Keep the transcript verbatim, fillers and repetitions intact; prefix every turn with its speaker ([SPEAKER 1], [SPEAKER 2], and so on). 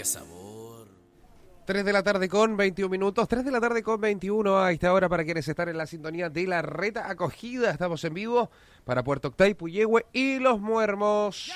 [SPEAKER 1] sabor.
[SPEAKER 2] tres de la tarde con veintiún minutos, tres de la tarde con veintiuno a esta hora para quienes están en la sintonía de la Reta Acogida. Estamos en vivo para Puerto Octay, Puyehue y Los Muermos.